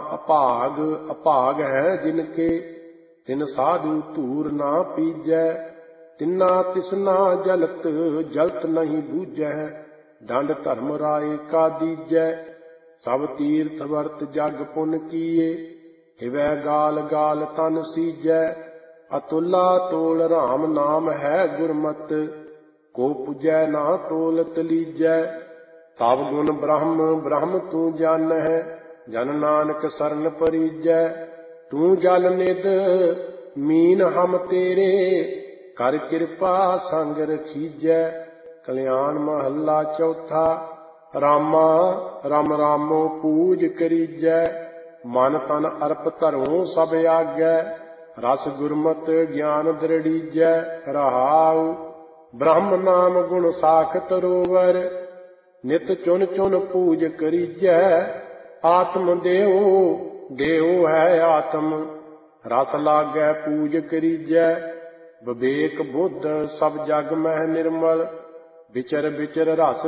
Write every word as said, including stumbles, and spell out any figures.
ਅਭਾਗ ਅਭਾਗ ਹੈ ਜਿਨ ਕੇ, ਤਿਨ ਸਾਧੂ ਧੂਰ ਨਾ ਪੀਜੈ। ਤਿਨਾ ਤਿਸਨਾ ਜਲਤ ਜਲਤ ਨਹੀਂ ਬੂਝੈ, ਡੰਡ ਧਰਮ ਰਾਏ ਕਾ ਦੀਜੈ। ਸਭ ਤੀਰਥ ਵਰਤ ਜਗ ਪੁਨ ਕੀਏ, ਹਿਵੈ ਗਾਲ ਗਾਲ ਤਨ ਸੀਜੈ। ਅਤੁਲਾ ਤੋਲ ਰਾਮ ਨਾਮ ਹੈ ਗੁਰਮਤਿ, ਕੋ ਪੁਜੈ ਨਾ ਤੋਲਤ ਲੀਜੈ। ਤਬ ਗੁਣ ਬ੍ਰਹਮ ਬ੍ਰਹਮ ਤੂੰ ਜਾਣਹਿ, ਜਨ ਨਾਨਕ ਸਰਨ ਪਰੀਜੈ। ਤੂੰ ਜਲ ਨਿਧ ਮੀਨ ਹਮ ਤੇਰੇ, ਕਰ ਕਿਰਪਾ ਸੰਗ ਰਖੀਜੈ। ਕਲਿਆਣ ਮਹੱਲਾ ਚੌਥਾ। ਰਾਮਾ ਰਾਮ ਰਾਮੋ ਪੂਜ ਕਰੀਜੈ, ਮਨ ਤਨ ਅਰਪ ਧਰੋਂ ਸਭ ਆਗੈ। ਰਸ ਗੁਰਮਤਿ ਗਿਆਨ ਦ੍ਰਿੜੀਜੈ, ਰਹਾਉ ਬ੍ਰਹਮ ਨਾਮ ਗੁਣ ਸਾਖਤ ਰੋਵਰ। ਨਿਤ ਚੁਨ ਚੁਨ ਪੂਜ ਕਰੀਜੈ, ਆਤਮ ਦੇਉ ਦੇਉ ਹੈ ਆਤਮ। ਰਸ ਲਾਗੈ ਪੂਜ ਕਰੀਜੈ, ਵਿਵੇਕ ਬੁੱਧ ਸਭ ਜਗ ਮਹਿ ਨਿਰਮਲ। ਵਿਚਰ ਵਿਚਰ ਰਸ